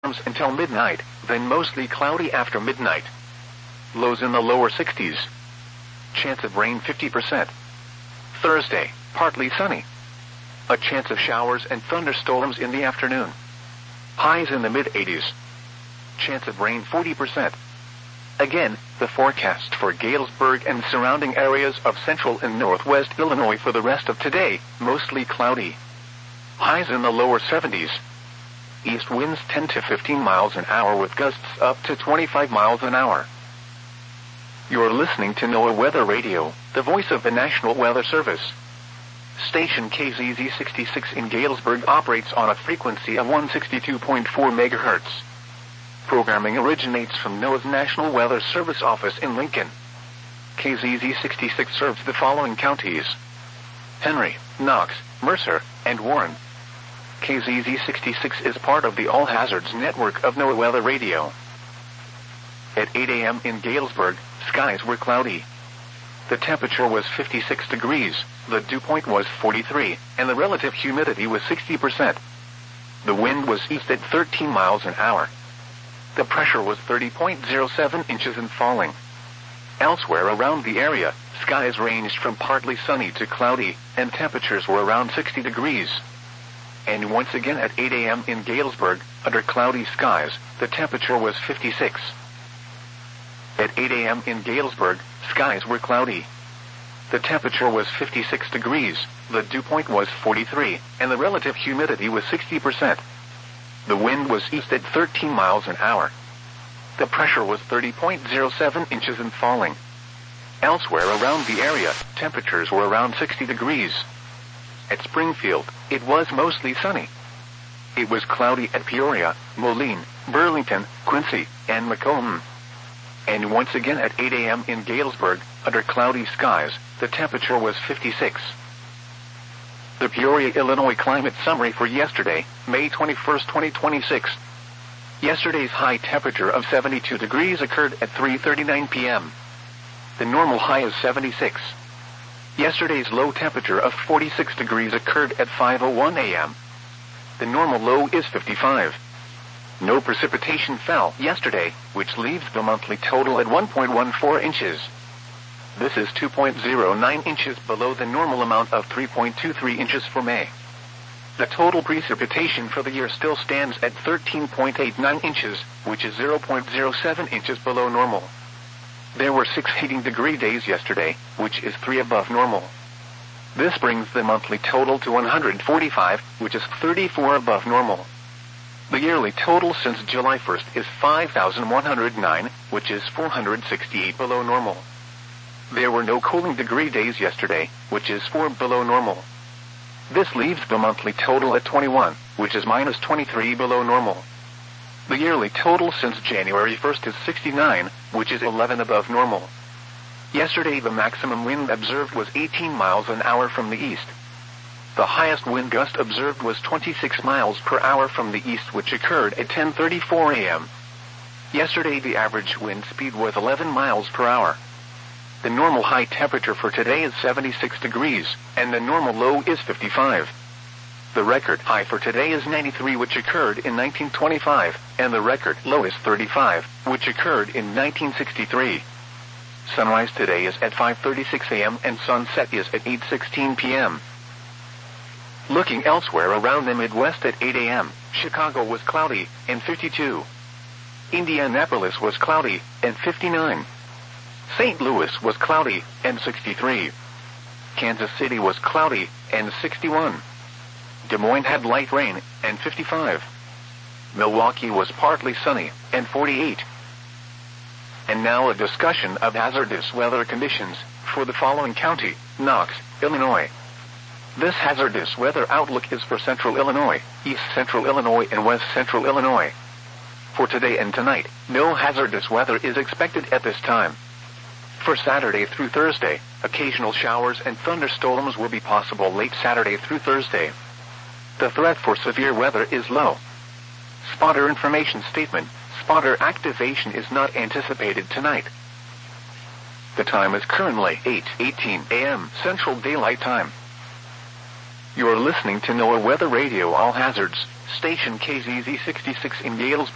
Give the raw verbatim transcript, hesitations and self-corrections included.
until midnight, then mostly cloudy after midnight. Lows in the lower sixties. Chance of rain fifty percent. Thursday, partly sunny. A chance of showers and thunderstorms in the afternoon. Highs in the mid-eighties. Chance of rain forty percent. Again, the forecast for Galesburg and surrounding areas of central and northwest Illinois for the rest of today, mostly cloudy. Highs in the lower seventies. East winds ten to fifteen miles an hour with gusts up to twenty-five miles an hour. You're listening to NOAA Weather Radio, the voice of the National Weather Service. Station K Z Z sixty-six in Galesburg operates on a frequency of one hundred sixty-two point four megahertz. Programming originates from NOAA's National Weather Service office in Lincoln. K Z Z sixty-six serves the following counties: Henry, Knox, Mercer, and Warren. K Z Z sixty-six is part of the All Hazards network of NOAA Weather Radio. At eight a.m. in Galesburg, skies were cloudy. The temperature was fifty-six degrees, the dew point was forty-three, and the relative humidity was sixty percent. The wind was east at thirteen miles an hour. The pressure was thirty point zero seven inches and falling. Elsewhere around the area, skies ranged from partly sunny to cloudy, and temperatures were around sixty degrees. And once again at eight a.m. in Galesburg, under cloudy skies, the temperature was fifty-six. At eight a.m. in Galesburg, skies were cloudy. The temperature was fifty-six degrees, the dew point was forty-three, and the relative humidity was sixty percent. The wind was east at thirteen miles an hour. The pressure was thirty point zero seven inches and falling. Elsewhere around the area, temperatures were around sixty degrees. At Springfield, it was mostly sunny. It was cloudy at Peoria, Moline, Burlington, Quincy, and Macomb. And once again at eight a.m. in Galesburg, under cloudy skies, the temperature was fifty-six. The Peoria, Illinois climate summary for yesterday, May twenty-first, twenty twenty-six. Yesterday's high temperature of seventy-two degrees occurred at three thirty-nine p.m. The normal high is seventy-six. Yesterday's low temperature of forty-six degrees occurred at five oh one a.m. The normal low is fifty-five. No precipitation fell yesterday, which leaves the monthly total at one point one four inches. This is two point zero nine inches below the normal amount of three point two three inches for May. The total precipitation for the year still stands at thirteen point eight nine inches, which is zero point zero seven inches below normal. There were six heating degree days yesterday, which is three above normal. This brings the monthly total to one hundred forty-five, which is thirty-four above normal. The yearly total since July first is five thousand one hundred nine, which is four hundred sixty-eight below normal. There were no cooling degree days yesterday, which is four below normal. This leaves the monthly total at twenty-one, which is minus twenty-three below normal. The yearly total since January first is sixty-nine, which is eleven above normal. Yesterday the maximum wind observed was eighteen miles an hour from the east. The highest wind gust observed was twenty-six miles per hour from the east, which occurred at ten thirty-four a.m. Yesterday the average wind speed was eleven miles per hour. The normal high temperature for today is seventy-six degrees, and the normal low is fifty-five. The record high for today is ninety-three, which occurred in nineteen twenty-five, and the record low is thirty-five, which occurred in nineteen sixty-three. Sunrise today is at five thirty-six a.m. and sunset is at eight sixteen p.m. Looking elsewhere around the Midwest at eight a.m., Chicago was cloudy, and fifty-two. Indianapolis was cloudy, and fifty-nine. Saint Louis was cloudy, and sixty-three. Kansas City was cloudy, and sixty-one. Des Moines had light rain, and fifty-five. Milwaukee was partly sunny, and forty-eight. And now a discussion of hazardous weather conditions for the following county: Knox, Illinois. This hazardous weather outlook is for central Illinois, east central Illinois, and west central Illinois. For today and tonight, no hazardous weather is expected at this time. For Saturday through Thursday, occasional showers and thunderstorms will be possible late Saturday through Thursday. The threat for severe weather is low. Spotter information statement: spotter activation is not anticipated tonight. The time is currently eight eighteen a.m. Central Daylight Time. You are listening to NOAA Weather Radio All Hazards, station K Z Z sixty-six in Galesburg.